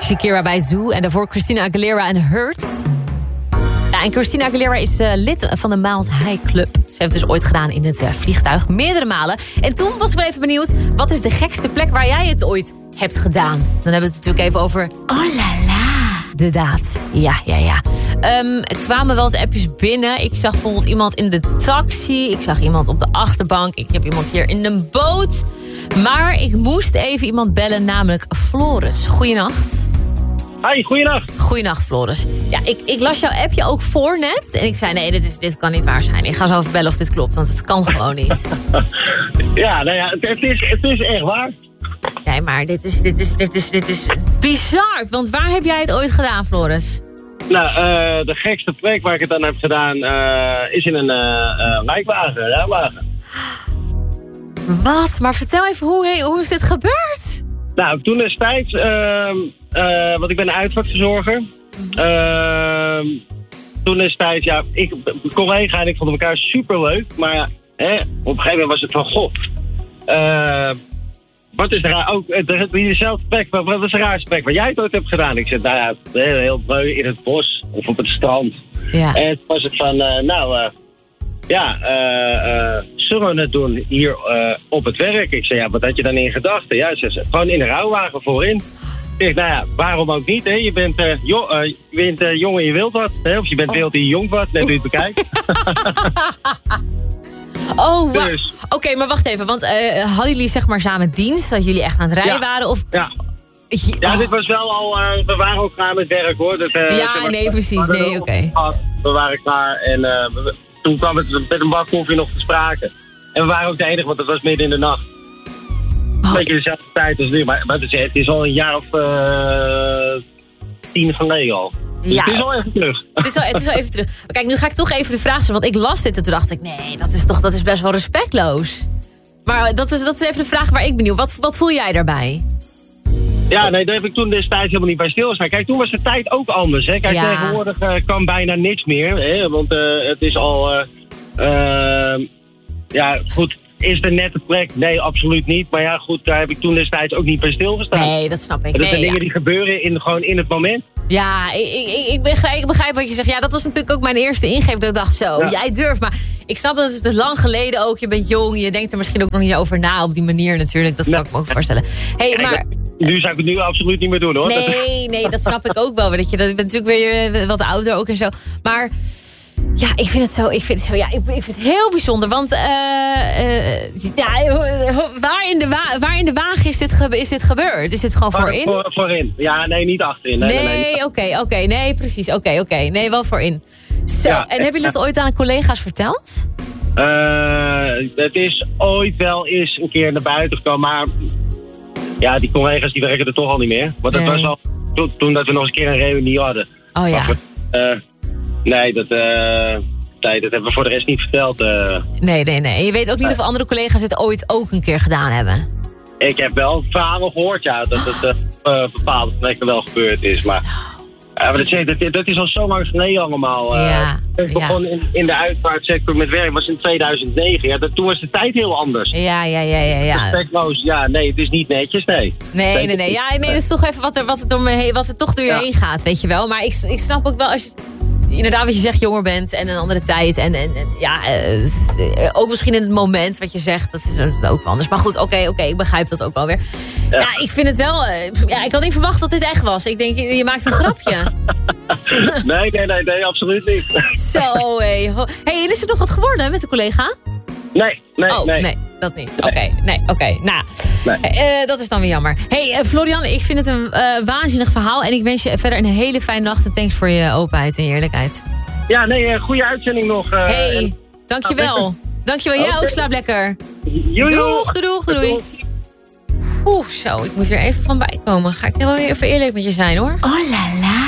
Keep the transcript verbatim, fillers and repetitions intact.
Shakira bij Zoo. En daarvoor Christina Aguilera en Hurt. Ja, en Christina Aguilera is uh, lid van de Miles High Club. Ze heeft het dus ooit gedaan in het uh, vliegtuig. Meerdere malen. En toen was ik wel even benieuwd. Wat is de gekste plek waar jij het ooit hebt gedaan? Dan hebben we het natuurlijk even over... Oh la la. De daad. Ja, ja, ja. Um, er kwamen wel eens appjes binnen. Ik zag bijvoorbeeld iemand in de taxi. Ik zag iemand op de achterbank. Ik heb iemand hier in de boot. Maar ik moest even iemand bellen, namelijk Floris. Goeienacht. Hi, goeienacht. Goeienacht, Floris. Ja, ik, ik las jouw appje ook voor net. En ik zei, nee, dit, is, dit kan niet waar zijn. Ik ga zo even bellen of dit klopt, want het kan gewoon niet. Ja, nou ja, het, het, is, het is echt waar. Nee, maar dit is, dit, is, dit, is, dit is bizar. Want waar heb jij het ooit gedaan, Floris? Nou, uh, de gekste plek waar ik het dan heb gedaan uh, is in een uh, uh, rijwagen, rijwagen. Wat? Maar vertel even, hoe, hey, hoe is dit gebeurd? Nou, toen destijds, uh, uh, want ik ben een uitvaartverzorger. Uh, toen destijds, ja, ik, collega en ik vonden elkaar superleuk. Maar ja, hè, op een gegeven moment was het van, god. Uh, wat is er raar? Ook de, dezelfde plek, wat is de raarste plek waar jij het ooit hebt gedaan? Ik zei, nou ja, heel, heel mooi in het bos of op het strand. Ja. En toen was het van, uh, nou, uh, ja, uh, uh, zullen we het doen hier uh, op het werk? Ik zei, ja, wat had je dan in gedachten? Ja, ze zei, gewoon in de rouwwagen voorin. Ik zeg, nou ja, waarom ook niet, hè? Je bent, uh, jo- uh, je bent uh, jong en je wilt wat, hè? Of je bent oh. wild en je jong wat, net hoe je het bekijkt. Oh, wa- dus. oké, okay, maar wacht even. Want uh, hadden jullie zeg maar samen dienst? Dat jullie echt aan het rijden ja. waren? Of... Ja. Je, Ja, oh. dit was wel al... Uh, we waren ook klaar met werk, hoor. Dat, uh, ja, was, nee, precies. Nee, oké. Okay. We waren klaar en uh, we, toen kwam het met een bak koffie nog te sprake. En we waren ook de enige, want het was midden in de nacht. Een Oh. beetje dezelfde tijd als nu, maar, maar het, is, het is al een jaar of uh, tien geleden al. Dus Ja. het is al even terug. Het is wel, het is wel even terug. Maar kijk, nu ga ik toch even de vraag stellen. Want ik las dit en toen dacht ik, nee, dat is toch dat is best wel respectloos. Maar dat is, dat is even de vraag waar ik benieuwd. Wat, wat voel jij daarbij? Ja, nee, daar heb ik toen destijds helemaal niet bij stilgestaan. Kijk, toen was de tijd ook anders. Hè. Kijk, Ja. tegenwoordig uh, kan bijna niks meer. Hè, want uh, het is al... Uh, uh, ja, goed... Is het een nette plek? Nee, absoluut niet. Maar ja, goed, daar heb ik toen destijds ook niet bij stilgestaan. Nee, dat snap ik. Dat nee, zijn dingen ja. die gebeuren in, gewoon in het moment. Ja, ik, ik, ik, begrijp, ik begrijp wat je zegt. Ja, dat was natuurlijk ook mijn eerste ingeving. Dat ik dacht, zo, Ja. jij durft. Maar ik snap dat het is lang geleden ook. Je bent jong, je denkt er misschien ook nog niet over na op die manier natuurlijk. Dat kan Nee. ik me ook voorstellen. Hey, Kijk, maar... Nu zou ik het nu absoluut niet meer doen, hoor. Nee, nee, dat snap ik ook wel. Dat je, dat, je bent natuurlijk weer wat ouder ook en zo. Maar... Ja, ik vind het zo, ik vind het zo, ja, ik, ik vind het heel bijzonder. Want uh, uh, ja, waar, in de wa- waar in de wagen is dit, ge- is dit gebeurd? Is dit gewoon Voor, voorin? voor, voorin. Ja, nee, niet achterin. Nee, Nee, nee, nee, oké, oké, okay, nee, precies. Oké, okay, oké, okay, nee, wel voorin. Zo, Ja, en hebben jullie het ooit aan collega's verteld? Uh, het is ooit wel eens een keer naar buiten gekomen, maar ja, die collega's die werken er toch al niet meer. Want dat Nee. was al toen, toen dat we nog eens een keer een reunie hadden. Oh ja. Maar, uh, nee, dat, uh, nee, dat hebben we voor de rest niet verteld. Uh. Nee, nee, nee. En je weet ook niet of andere collega's het ooit ook een keer gedaan hebben? Ik heb wel verhalen gehoord, ja, dat het uh, uh, bepaalde plekken wel gebeurd is, maar... Ja, maar dat, dat, dat is al zo lang geleden allemaal. Uh, Ja, ik begon ja. in, in de uitvaartsector met werk, was in tweeduizend negen. Ja, dat, toen was de tijd heel anders. Ja, ja, ja, ja, ja. Respectloos, ja, nee, het is niet netjes, nee. Nee, nee, nee. Ja, nee, dat is toch even wat er, wat er, door me heen, wat er toch door je Ja. heen gaat, weet je wel. Maar ik, ik snap ook wel als je... Inderdaad, wat je zegt, jonger bent en een andere tijd. En, en, en ja, uh, ook misschien in het moment wat je zegt, dat is ook wel anders. Maar goed, oké, okay, oké, okay, ik begrijp dat ook wel weer. Ja, ja ik vind het wel... Uh, ja, ik had niet verwacht dat dit echt was. Ik denk, je, je maakt een grapje. nee, nee, nee, nee, absoluut niet. Zo, hé. Hey. hey, en is er nog wat geworden met de collega? Nee, nee, oh, nee. nee, dat niet. Oké, okay, nee, oké. Okay. Nou, nee. uh, dat is dan weer jammer. Hey, uh, Florian, ik vind het een uh, waanzinnig verhaal. En ik wens je verder een hele fijne nacht. En thanks voor je openheid en je eerlijkheid. Ja, nee, uh, goede uitzending nog. Uh, hey, en... dankjewel. Dankjewel. Jij okay. ook, slaap lekker. Joejoe. Doeg, doeg, doeg, doei. Oeh, zo, ik moet weer even van bij komen. Ga ik heel even eerlijk met je zijn, hoor. Oh la la.